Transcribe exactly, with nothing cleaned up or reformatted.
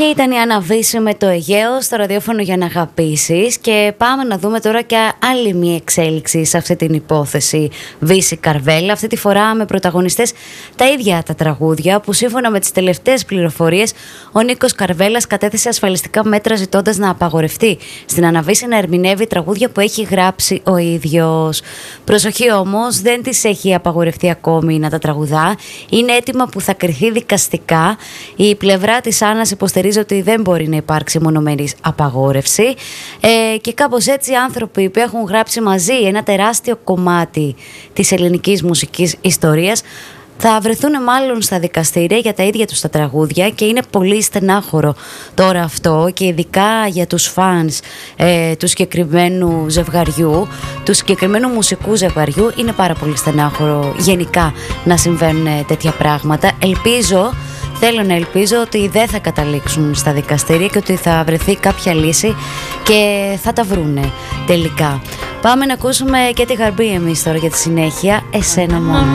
Και ήταν η Άννα Βύση με το Αιγαίο στο ραδιόφωνο για να αγαπήσεις. Και πάμε να δούμε τώρα και άλλη μια εξέλιξη σε αυτή την υπόθεση Βύση Καρβέλα. Αυτή τη φορά με πρωταγωνιστές τα ίδια τα τραγούδια, που σύμφωνα με τις τελευταίες πληροφορίες ο Νίκος Καρβέλας κατέθεσε ασφαλιστικά μέτρα ζητώντας να απαγορευτεί στην Άννα Βύση να ερμηνεύει τραγούδια που έχει γράψει ο ίδιος. Προσοχή όμως, δεν της έχει απαγορευτεί ακόμη να τα τραγουδά. Είναι αίτημα που θα κριθεί δικαστικά. Η πλευρά της Άννας υποστηρίζει ότι δεν μπορεί να υπάρξει μονομερής απαγόρευση. Ε, και κάπως έτσι οι άνθρωποι που έχουν γράψει μαζί ένα τεράστιο κομμάτι της ελληνικής μουσικής ιστορίας θα βρεθούν μάλλον στα δικαστήρια για τα ίδια τους τα τραγούδια, και είναι πολύ στενάχωρο τώρα αυτό, και ειδικά για τους φανς ε, του συγκεκριμένου ζευγαριού, του συγκεκριμένου μουσικού ζευγαριού. Είναι πάρα πολύ στενάχωρο γενικά να συμβαίνουν τέτοια πράγματα. Ελπίζω Θέλω να ελπίζω ότι δεν θα καταλήξουν στα δικαστήρια και ότι θα βρεθεί κάποια λύση και θα τα βρούνε τελικά. Πάμε να ακούσουμε και τη Γαρμπή εμείς τώρα για τη συνέχεια. Εσένα μόνο.